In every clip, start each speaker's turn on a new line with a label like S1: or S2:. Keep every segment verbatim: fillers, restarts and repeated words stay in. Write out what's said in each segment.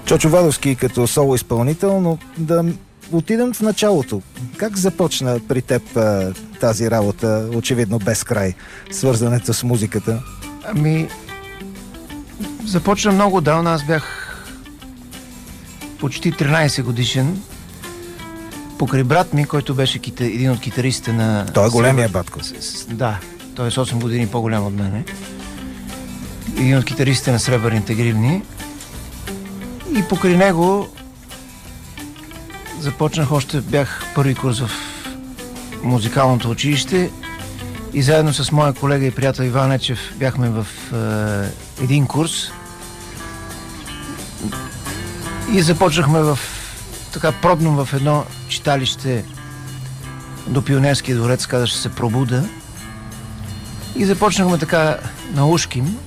S1: Чочо Вадовски като соло изпълнител, но да отидем в началото. Как започна при теб а, тази работа, очевидно без край, свързането с музиката?
S2: Ами, започна много давно. Аз бях почти тринайсет годишен. Покрай брат ми, който беше кита... един от китаристите на...
S1: Той е големия батко.
S2: Да, той е с осем години по-голям от мене. Един от китаристите на Сребърните гривни. И покрай него започнах, още бях първи курс в музикалното училище и заедно с моя колега и приятел Иван Ечев бяхме в е, един курс и започнахме в така пробно в едно читалище до Пионерския дворец, казваше се Пробуда, и започнахме така на ушким,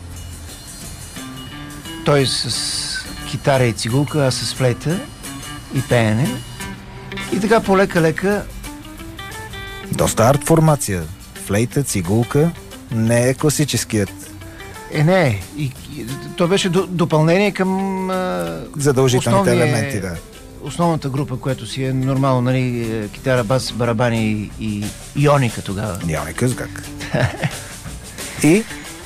S2: той с китара и цигулка, аз с флейта и пеене. И така полека-лека...
S1: Доста арт формация. Флейта, цигулка, не е класическият.
S2: Е, не. И, и, то беше до, допълнение към... А,
S1: задължителните елементи, да.
S2: Основната група, която си е нормално, нали, китара, бас, барабани и, и ионика тогава.
S1: Ионика, как? И?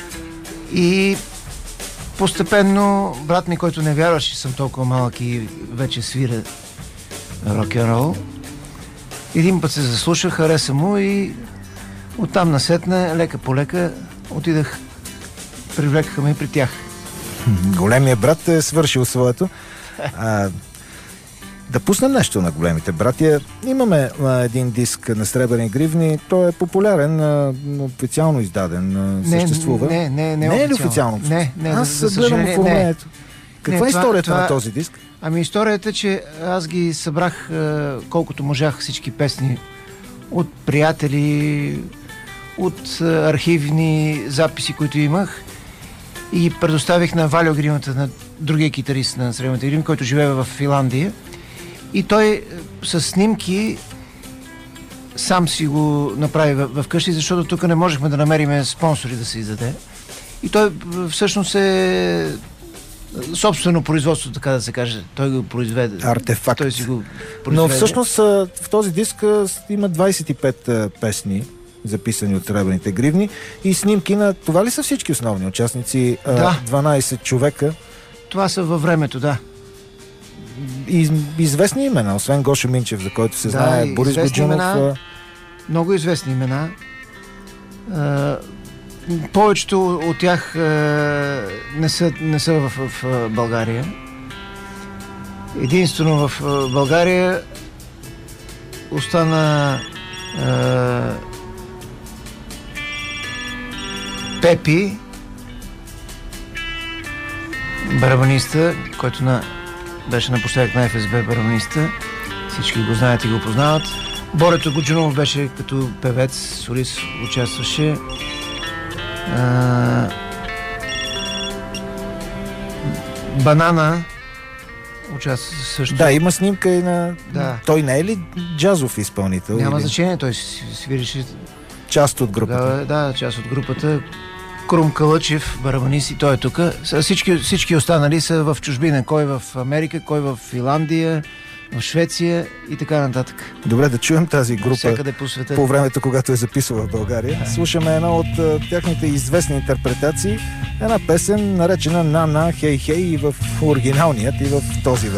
S2: И постепенно брат ми, който не вярваше, че съм толкова малък и вече свира рок-н-рол, един път се заслуша, хареса му и оттам насетне, лека по лека, отидах, привлекаха ме при тях.
S1: Големия брат е свършил своето. А, да пуснем нещо на големите братия. Имаме а, един диск на Сребърни гривни. Той е популярен, а, официално издаден, а, съществува.
S2: Не, не, не,
S1: не е ли официално?
S2: Не, не,
S1: аз
S2: за, за
S1: гледам оформлението. Каква
S2: не,
S1: е
S2: това,
S1: историята
S2: това...
S1: на този диск?
S2: Ами историята е, че аз ги събрах а, колкото можах всички песни от приятели, от а, архивни записи, които имах, и ги предоставих на Валио Гримата, на другия китарист на Сребърните гривни, който живее в Финландия. И той с снимки сам си го направи в, в къщи, защото тук не можехме да намерим спонсори да се издаде. И той всъщност е собствено производство, така да се каже. Той го произведе.
S1: Артефакт.
S2: Той си го произведе.
S1: Но всъщност в този диск има двайсет и пет песни, записани от Сребърните гривни, и снимки на... Това ли са всички основни участници?
S2: Да.
S1: дванайсет човека.
S2: Това са във времето, да.
S1: Из, известни имена, освен Гошо Минчев, за който се
S2: да,
S1: знае, Борис Годжунов.
S2: Имена, много известни имена. А, повечето от тях а, не са, не са в, в, в България. Единствено в България остана а, Пепи, барабаниста, който на беше напоследък на Еф Ес Бе барабаниста. Всички го знаят и го познават. Борето Годжунов беше като певец, солист, участваше. А... Банана участва също.
S1: Да, има снимка и на...
S2: Да.
S1: Той не е ли джазов изпълнител?
S2: Няма
S1: или...
S2: значение, той свирише...
S1: Част от групата.
S2: Да, да, част от групата. Крум Калъчев, барабанист, и той е тук. Всички, всички останали са в чужбина. Кой в Америка, кой в Финландия, в Швеция и така нататък.
S1: Добре, да чуем тази група
S2: всякъде по света.
S1: По времето, когато е записвала в България. Слушаме една от uh, тяхните известни интерпретации. Една песен, наречена На-на, хей-хей, и в оригиналният, и в този